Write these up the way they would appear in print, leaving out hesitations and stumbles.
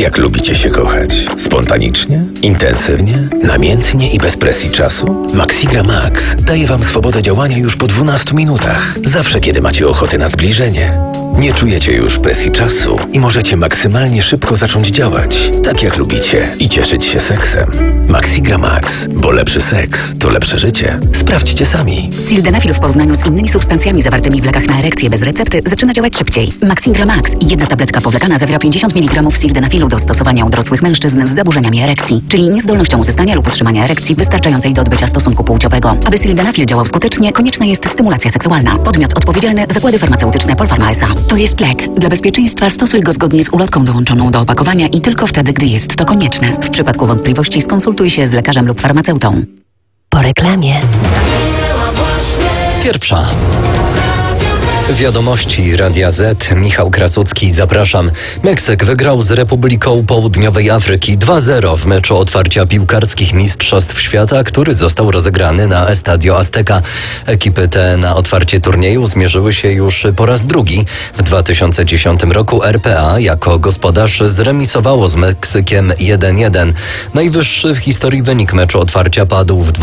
Jak lubicie się kochać? Spontanicznie? Intensywnie? Namiętnie i bez presji czasu? Maxigra Max daje Wam swobodę działania już po 12 minutach. Zawsze, kiedy macie ochotę na zbliżenie. Nie czujecie już presji czasu i możecie maksymalnie szybko zacząć działać, tak jak lubicie, i cieszyć się seksem. Maxigra Max, bo lepszy seks to lepsze życie. Sprawdźcie sami. Sildenafil w porównaniu z innymi substancjami zawartymi w lekach na erekcję bez recepty zaczyna działać szybciej. Maxigra Max, jedna tabletka powlekana, zawiera 50 mg sildenafilu do stosowania u dorosłych mężczyzn z zaburzeniami erekcji, czyli niezdolnością uzyskania lub utrzymania erekcji wystarczającej do odbycia stosunku płciowego. Aby sildenafil działał skutecznie, konieczna jest stymulacja seksualna. Podmiot odpowiedzialny: zakłady farmaceutyczne Polpharma S.A. To jest lek. Dla bezpieczeństwa stosuj go zgodnie z ulotką dołączoną do opakowania i tylko wtedy, gdy jest to konieczne. W przypadku wątpliwości skonsultuj się z lekarzem lub farmaceutą. Po reklamie. Pierwsza. Wiadomości Radia Z. Michał Krasucki, zapraszam. Meksyk wygrał z Republiką Południowej Afryki 2-0 w meczu otwarcia piłkarskich Mistrzostw Świata, który został rozegrany na Estadio Azteca. Ekipy te na otwarcie turnieju zmierzyły się już po raz drugi. W 2010 roku RPA jako gospodarz zremisowało z Meksykiem 1-1. Najwyższy w historii wynik meczu otwarcia padł w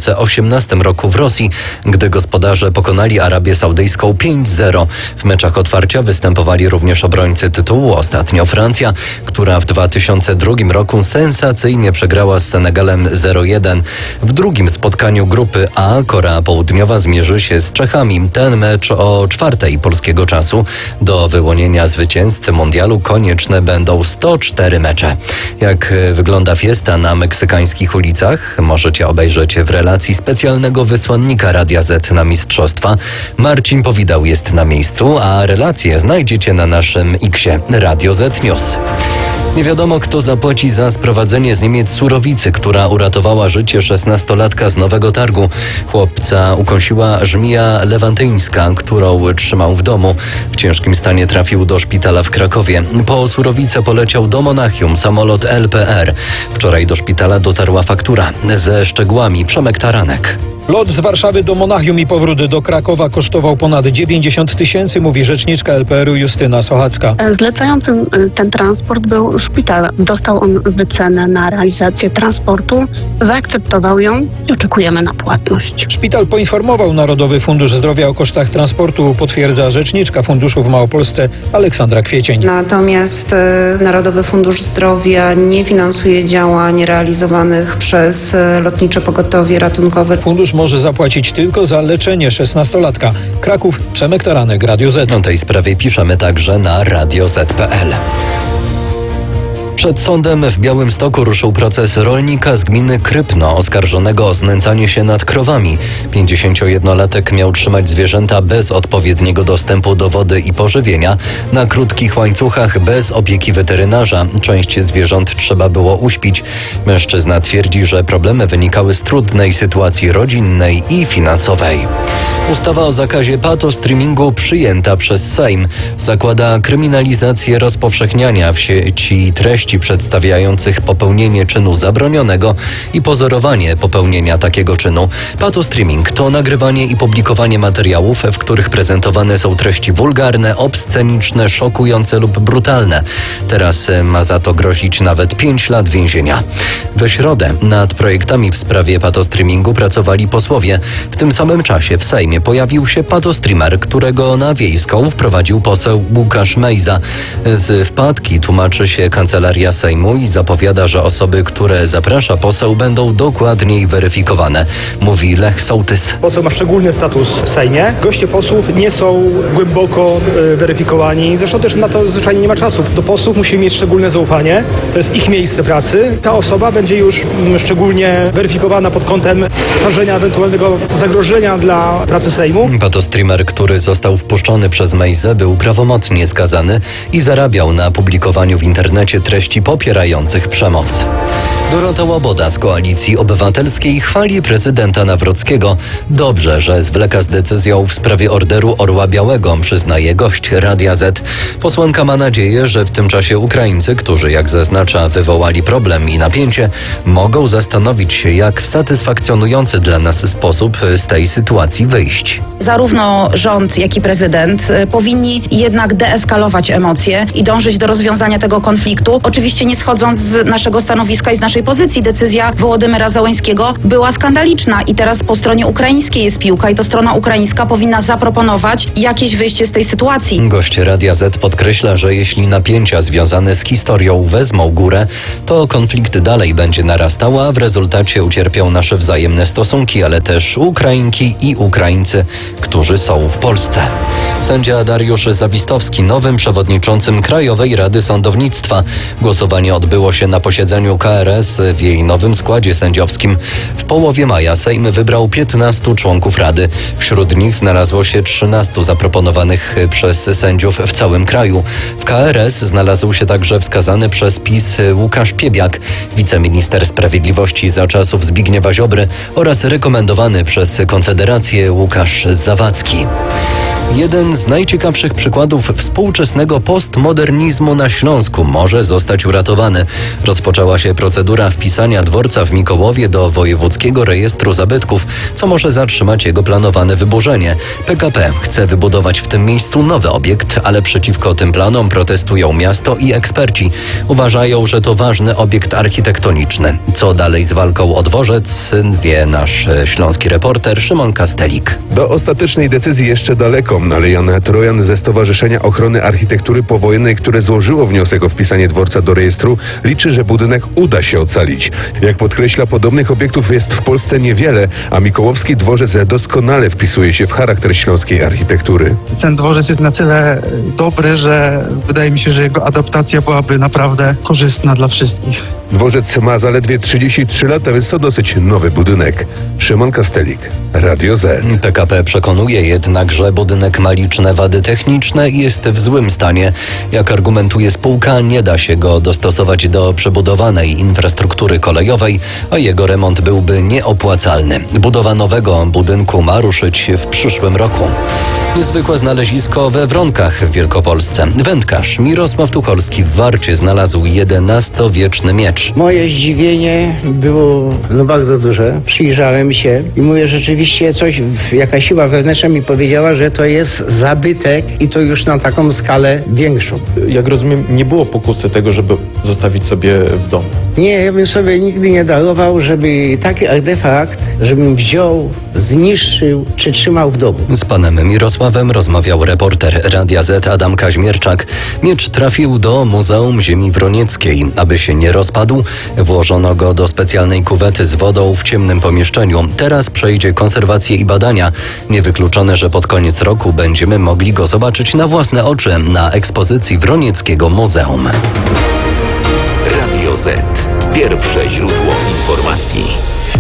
2018 roku w Rosji, gdy gospodarze pokonali Arabię Saudyjską 5-0. W meczach otwarcia występowali również obrońcy tytułu. Ostatnio Francja, która w 2002 roku sensacyjnie przegrała z Senegalem 0-1. W drugim spotkaniu grupy A Korea Południowa zmierzy się z Czechami. Ten mecz o 4:00 polskiego czasu. Do wyłonienia zwycięzcy mundialu konieczne będą 104 mecze. Jak wygląda fiesta na meksykańskich ulicach? Możecie obejrzeć w relacji specjalnego wysłannika Radia Z na mistrzostwa. Marcin Powidał jest na miejscu, a relacje znajdziecie na naszym X-ie Radio Z News. Nie wiadomo, kto zapłaci za sprowadzenie z Niemiec surowicy, która uratowała życie 16-latka z Nowego Targu. Chłopca ukąsiła żmija lewantyńska, którą trzymał w domu. W ciężkim stanie trafił do szpitala w Krakowie. Po surowicę poleciał do Monachium samolot LPR. Wczoraj do szpitala dotarła faktura ze szczegółami. Przemek Taranek. Lot z Warszawy do Monachium i powrót do Krakowa kosztował ponad 90 000, mówi rzeczniczka LPR-u Justyna Sochacka. Zlecającym ten transport był szpital. Dostał on wycenę na realizację transportu, zaakceptował ją i oczekujemy na płatność. Szpital poinformował Narodowy Fundusz Zdrowia o kosztach transportu, potwierdza rzeczniczka funduszu w Małopolsce Aleksandra Kwiecień. Natomiast Narodowy Fundusz Zdrowia nie finansuje działań realizowanych przez Lotnicze Pogotowie Ratunkowe. Fundusz może zapłacić tylko za leczenie 16-latka. Kraków, Przemek Taranek, Radio Z. O tej sprawie piszemy także na radioz.pl. Przed sądem w Białymstoku ruszył proces rolnika z gminy Krypno oskarżonego o znęcanie się nad krowami. 51-latek miał trzymać zwierzęta bez odpowiedniego dostępu do wody i pożywienia, na krótkich łańcuchach bez opieki weterynarza. Część zwierząt trzeba było uśpić. Mężczyzna twierdzi, że problemy wynikały z trudnej sytuacji rodzinnej i finansowej. Ustawa o zakazie patostreamingu przyjęta przez Sejm zakłada kryminalizację rozpowszechniania w sieci treści przedstawiających popełnienie czynu zabronionego i pozorowanie popełnienia takiego czynu. Patostreaming to nagrywanie i publikowanie materiałów, w których prezentowane są treści wulgarne, obsceniczne, szokujące lub brutalne. Teraz ma za to grozić nawet 5 lat więzienia. We środę nad projektami w sprawie patostreamingu pracowali posłowie. W tym samym czasie w Sejmie pojawił się patostreamer, którego na Wiejską wprowadził poseł Łukasz Mejza. Z wpadki tłumaczy się Kancelaria Sejmu i zapowiada, że osoby, które zaprasza poseł, będą dokładniej weryfikowane, mówi Lech Sołtys. Poseł ma szczególny status w Sejmie. Goście posłów nie są głęboko weryfikowani. Zresztą też na to zwyczajnie nie ma czasu. Do posłów musi mieć szczególne zaufanie. To jest ich miejsce pracy. Ta osoba będzie już szczególnie weryfikowana pod kątem stworzenia ewentualnego zagrożenia dla pracy Sejmu. Patostreamer, który został wpuszczony przez Mejzę, był prawomocnie skazany i zarabiał na publikowaniu w internecie treści popierających przemoc. Dorota Łoboda z Koalicji Obywatelskiej chwali prezydenta Nawrockiego. Dobrze, że zwleka z decyzją w sprawie orderu Orła Białego, przyznaje gość Radia Z. Posłanka ma nadzieję, że w tym czasie Ukraińcy, którzy jak zaznacza wywołali problem i napięcie, mogą zastanowić się, jak w satysfakcjonujący dla nas sposób z tej sytuacji wyjść. Zarówno rząd, jak i prezydent powinni jednak deeskalować emocje i dążyć do rozwiązania tego konfliktu. Oczywiście nie schodząc z naszego stanowiska i z naszej pozycji. Decyzja Wołodymyra Zełenskiego była skandaliczna i teraz po stronie ukraińskiej jest piłka i to strona ukraińska powinna zaproponować jakieś wyjście z tej sytuacji. Gość Radia Z podkreśla, że jeśli napięcia związane z historią wezmą górę, to konflikt dalej będzie narastał, a w rezultacie ucierpią nasze wzajemne stosunki, ale też Ukrainki i Ukraińcy, którzy są w Polsce. Sędzia Dariusz Zawistowski nowym przewodniczącym Krajowej Rady Sądownictwa. Głosowanie odbyło się na posiedzeniu KRS w jej nowym składzie sędziowskim. W połowie maja Sejm wybrał 15 członków Rady. Wśród nich znalazło się 13 zaproponowanych przez sędziów w całym kraju. W KRS znalazł się także wskazany przez PiS Łukasz Piebiak, wiceminister sprawiedliwości za czasów Zbigniewa Ziobry oraz rekomendowany przez Konfederację Łukasz Zawadzki. Jeden z najciekawszych przykładów współczesnego postmodernizmu na Śląsku może zostać uratowany. Rozpoczęła się procedura wpisania dworca w Mikołowie do Wojewódzkiego Rejestru Zabytków, co może zatrzymać jego planowane wyburzenie. PKP chce wybudować w tym miejscu nowy obiekt, ale przeciwko tym planom protestują miasto i eksperci. Uważają, że to ważny obiekt architektoniczny. Co dalej z walką o dworzec, wie nasz śląski reporter Szymon Kastelik. Do ostatecznej decyzji jeszcze daleko, ale Jan Trojan ze Stowarzyszenia Ochrony Architektury Powojennej, które złożyło wniosek o wpisanie dworca do rejestru, liczy, że budynek uda się ocalić. Jak podkreśla, podobnych obiektów jest w Polsce niewiele, a Mikołowski dworzec doskonale wpisuje się w charakter śląskiej architektury. Ten dworzec jest na tyle dobry, że wydaje mi się, że jego adaptacja byłaby naprawdę korzystna dla wszystkich. Dworzec ma zaledwie 33 lata, więc to dosyć nowy budynek. Szymon Kastelik, Radio Z. PKP przekonuje jednak, że budynek ma liczne wady techniczne i jest w złym stanie. Jak argumentuje spółka, nie da się go dostosować do przebudowanej infrastruktury kolejowej, a jego remont byłby nieopłacalny. Budowa nowego budynku ma ruszyć w przyszłym roku. Niezwykłe znalezisko we Wronkach w Wielkopolsce. Wędkarz Mirosław Tucholski w Warcie znalazł 11-wieczny miecz. Moje zdziwienie było bardzo duże. Przyjrzałem się i mówię, rzeczywiście jakaś siła wewnętrzna mi powiedziała, że to jest zabytek i to już na taką skalę większą. Jak rozumiem, nie było pokusy tego, żeby zostawić sobie w domu. Nie, ja bym sobie nigdy nie darował, żeby taki artefakt, żebym wziął, zniszczył czy trzymał w domu. Z panem Mirosławem rozmawiał reporter Radia Z Adam Kaźmierczak. Miecz trafił do Muzeum Ziemi Wronieckiej. Aby się nie rozpadł, włożono go do specjalnej kuwety z wodą w ciemnym pomieszczeniu. Teraz przejdzie konserwację i badania. Niewykluczone, że pod koniec roku będziemy mogli go zobaczyć na własne oczy na ekspozycji Wronieckiego Muzeum. Radio Z. Pierwsze źródło informacji.